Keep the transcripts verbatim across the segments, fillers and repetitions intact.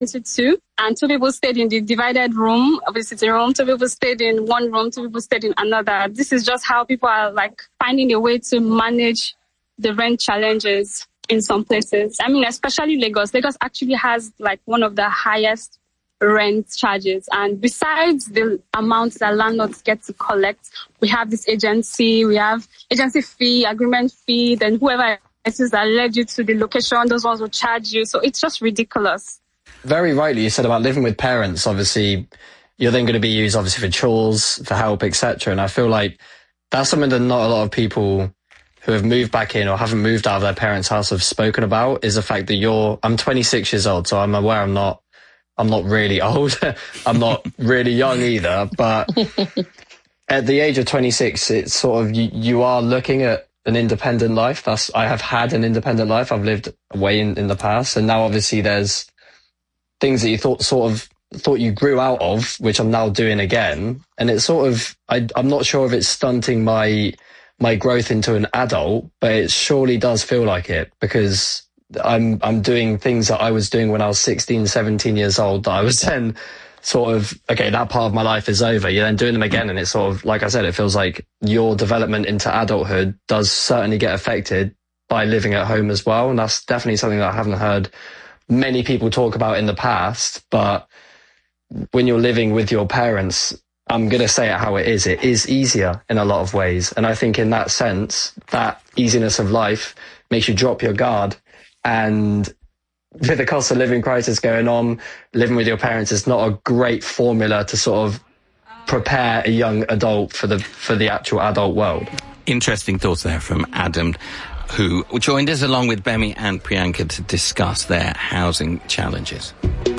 Two, and two people stayed in the divided room of the sitting room. Two people stayed in one room. Two people stayed in another. This is just how people are like finding a way to manage the rent challenges in some places. I mean, especially Lagos. Lagos actually has like one of the highest rent charges. And besides the amounts that landlords get to collect, we have this agency, we have agency fee, agreement fee, then whoever it is that led you to the location, those ones will charge you. So it's just ridiculous. Very rightly, you said about living with parents. Obviously, you're then going to be used obviously for chores, for help, et cetera. And I feel like that's something that not a lot of people who have moved back in or haven't moved out of their parents' house have spoken about, is the fact that you're, I'm twenty-six years old, so I'm aware I'm not, I'm not really old. I'm not really young either. But at the age of twenty-six, it's sort of, you, you are looking at an independent life. That's, I have had an independent life. I've lived away in, in the past. And now obviously there's things that you thought sort of thought you grew out of, which I'm now doing again. And it's sort of, I, I'm not sure if it's stunting my, my growth into an adult, but it surely does feel like it, because I'm, I'm doing things that I was doing when I was sixteen, seventeen years old that I was then sort of, okay, that part of my life is over. You're then doing them again. And it's sort of, like I said, it feels like your development into adulthood does certainly get affected by living at home as well. And that's definitely something that I haven't heard many people talk about in the past. But when you're living with your parents, I'm going to say it how it is. It is easier in a lot of ways. And I think in that sense, that easiness of life makes you drop your guard. And with the cost of living crisis going on, living with your parents is not a great formula to sort of prepare a young adult for the for the actual adult world. Interesting thoughts there from Adam, who joined us along with Bemi and Priyanka to discuss their housing challenges.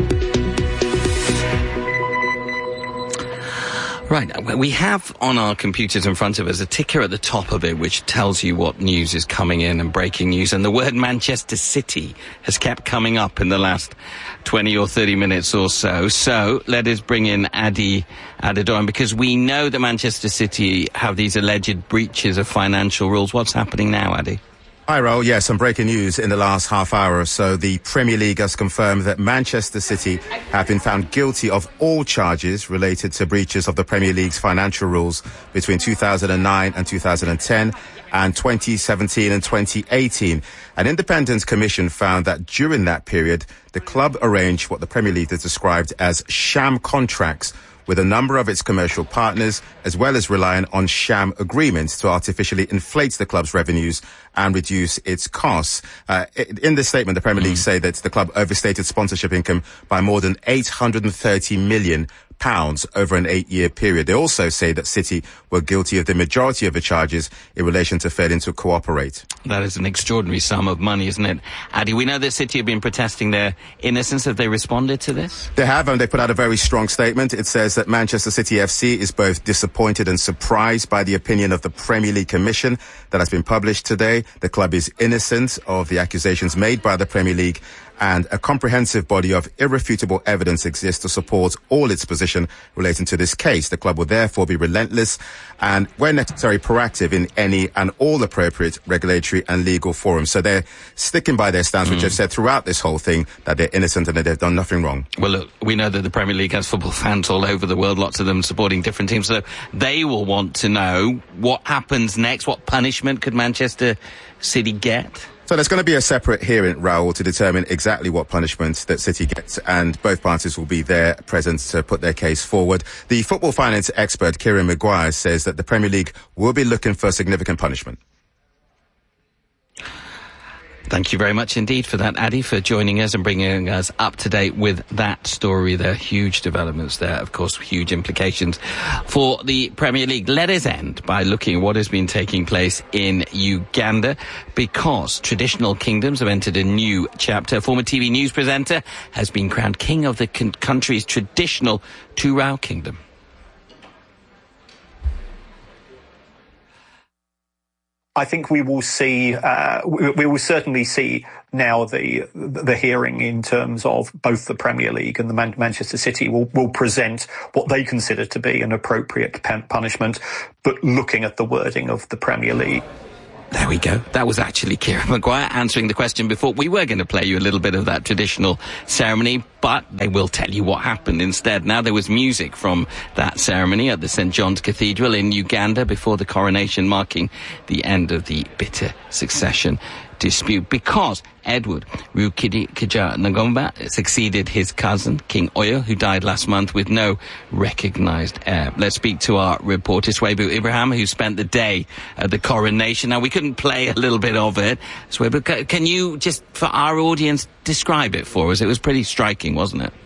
Right, we have on our computers in front of us a ticker at the top of it which tells you what news is coming in and breaking news, and the word Manchester City has kept coming up in the last twenty or thirty minutes or so. So let us bring in Adi Adedoran, because we know that Manchester City have these alleged breaches of financial rules. What's happening now, Adi? Hi, Raoul. Yes, some breaking news in the last half hour or so. The Premier League has confirmed that Manchester City have been found guilty of all charges related to breaches of the Premier League's financial rules between two thousand nine and two thousand ten and twenty seventeen and twenty eighteen. An independent commission found that during that period, the club arranged what the Premier League has described as sham contracts with a number of its commercial partners, as well as relying on sham agreements to artificially inflate the club's revenues and reduce its costs. Uh, in this statement, the Premier League mm. say that the club overstated sponsorship income by more than eight hundred thirty million pounds over an eight-year period. They also say that City were guilty of the majority of the charges in relation to failing to cooperate. That is an extraordinary sum of money, isn't it? Adi, we know that City have been protesting their innocence. Have they responded to this? They have, and they put out a very strong statement. It says that Manchester City F C is both disappointed and surprised by the opinion of the Premier League Commission that has been published today. The club is innocent of the accusations made by the Premier League, and a comprehensive body of irrefutable evidence exists to support all its position relating to this case. The club will therefore be relentless and, where necessary, proactive in any and all appropriate regulatory and legal forums. So they're sticking by their stance, mm. which they've said throughout this whole thing, that they're innocent and that they've done nothing wrong. Well, look, we know that the Premier League has football fans all over the world, lots of them supporting different teams, so they will want to know what happens next. What punishment could Manchester City get? So there's going to be a separate hearing, Raoul, to determine exactly what punishment that City gets, and both parties will be there present to put their case forward. The football finance expert, Kieran Maguire, says that the Premier League will be looking for significant punishment. Thank you very much indeed for that, Adi, for joining us and bringing us up to date with that story. There are huge developments there, of course, huge implications for the Premier League. Let us end by looking at what has been taking place in Uganda, because traditional kingdoms have entered a new chapter. A former T V news presenter has been crowned king of the con- country's traditional Turao kingdom. I think we will see, uh, we will certainly see now the the hearing in terms of both the Premier League and the Man- Manchester City will, will present what they consider to be an appropriate pen- punishment, but looking at the wording of the Premier League. There we go. That was actually Kieran Maguire answering the question before. We were going to play you a little bit of that traditional ceremony, but they will tell you what happened instead. Now, there was music from that ceremony at the Saint John's Cathedral in Uganda before the coronation, marking the end of the bitter succession dispute, because Edward Rukidikija-Ngoma succeeded his cousin, King Oyo, who died last month with no recognised heir. Let's speak to our reporter, Swebu Ibrahim, who spent the day at the coronation. Now, we couldn't play a little bit of it. Swebu, can you just, for our audience, describe it for us? It was pretty striking, wasn't it?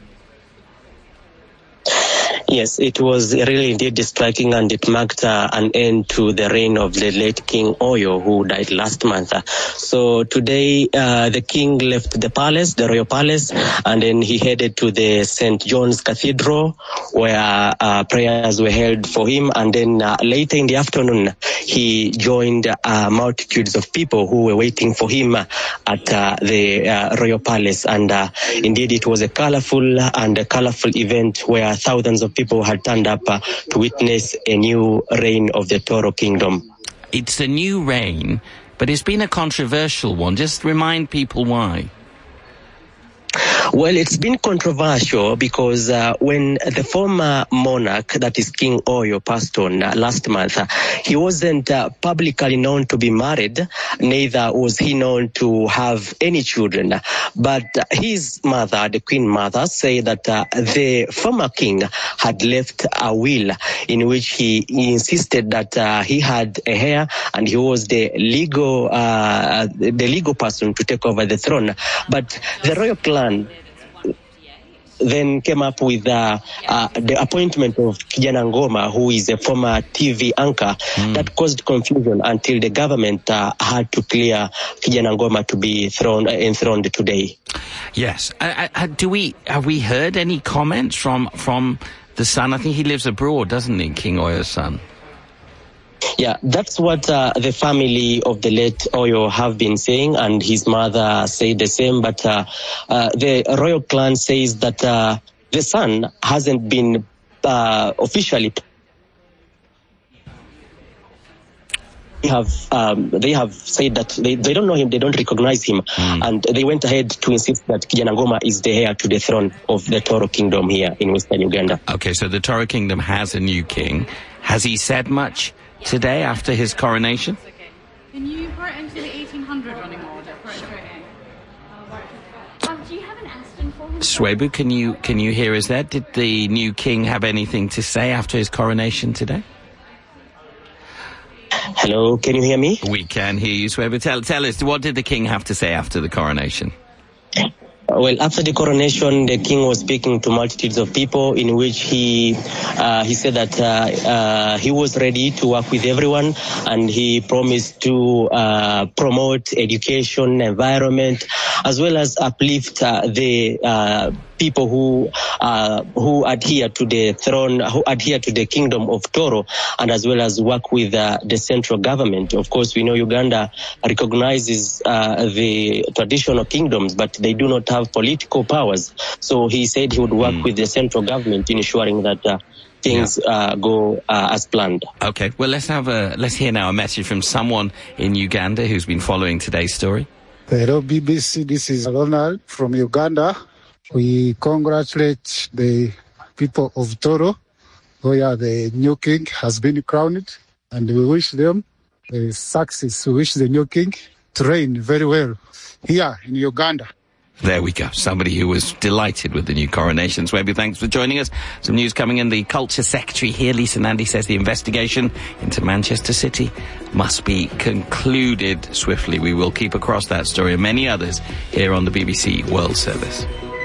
Yes, it was really indeed striking, and it marked uh, an end to the reign of the late King Oyo, who died last month. So today, uh, the king left the palace, the royal palace, and then he headed to the Saint John's Cathedral, where uh, prayers were held for him. And then uh, later in the afternoon, he joined uh, multitudes of people who were waiting for him at uh, the uh, royal palace. And uh, indeed, it was a colorful and a colorful event where thousands of people had turned up uh, to witness a new reign of the Toro Kingdom. It's a new reign, but it's been a controversial one. Just remind people why. Well, it's been controversial because uh, when the former monarch, that is King Oyo, passed on uh, last month, uh, he wasn't uh, publicly known to be married, neither was he known to have any children. But uh, his mother, the Queen Mother, said that uh, the former king had left a will in which he, he insisted that uh, he had a heir and he was the legal, uh, the legal person to take over the throne. But the royal clan then came up with uh, uh, the appointment of Kijana Ngoma, who is a former T V anchor. Mm. That caused confusion until the government uh, had to clear Kijana Ngoma to be thrown, uh, enthroned today. Yes. Uh, uh, do we have we heard any comments from from the son? I think he lives abroad, doesn't he, King Oyo's son? Yeah, that's what uh, the family of the late Oyo have been saying, and his mother said the same. But uh, uh, the royal clan says that uh, the son hasn't been uh, officially. They have um, they have said that they, they don't know him, they don't recognize him, mm. and they went ahead to insist that Kijana Ngoma is the heir to the throne of the Toro Kingdom here in Western Uganda. Okay, so the Toro Kingdom has a new king. Has he said much today after his coronation? Can you put it into the eighteen hundred running order? Put it straight in. Um, do you have an Aston for him? Swebu, can you can you hear us there? Did the new king have anything to say after his coronation today? Hello, can you hear me? We can hear you, Swebu. Tell, tell us, what did the king have to say after the coronation? Well, after the coronation, the king was speaking to multitudes of people, in which he uh, he said that uh, uh, he was ready to work with everyone, and he promised to uh, promote education, environment, as well as uplift uh, the uh, people who uh, who adhere to the throne, who adhere to the kingdom of Toro, and as well as work with uh, the central government. Of course, we know Uganda recognizes uh, the traditional kingdoms, but they do not have political powers. So he said he would work mm. with the central government in ensuring that uh, things yeah. uh, go uh, as planned. Okay, well, let's have a let's hear now a message from someone in Uganda who's been following today's story. Hello, B B C. This is Ronald from Uganda. We congratulate the people of Toro, where the new king has been crowned, and we wish them uh, success. We wish the new king to reign very well here in Uganda. There we go. Somebody who was delighted with the new coronation. Swebu, thanks for joining us. Some news coming in. The Culture Secretary here, Lisa Nandi, says the investigation into Manchester City must be concluded swiftly. We will keep across that story and many others here on the B B C World Service.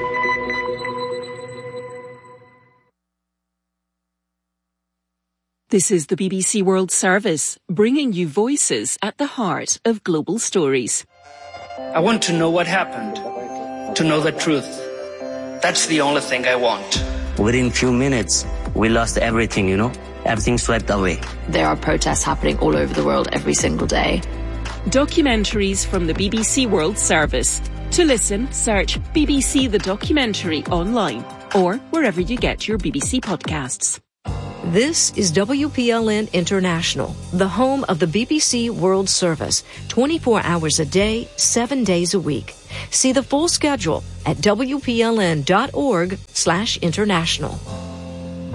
This is the B B C World Service, bringing you voices at the heart of global stories. I want to know what happened, to know the truth. That's the only thing I want. Within few minutes, we lost everything, you know? Everything swept away. There are protests happening all over the world every single day. Documentaries from the B B C World Service. To listen, search B B C The Documentary online or wherever you get your B B C podcasts. This is W P L N International, the home of the B B C World Service, twenty-four hours a day, seven days a week. See the full schedule at W P L N dot org slash international.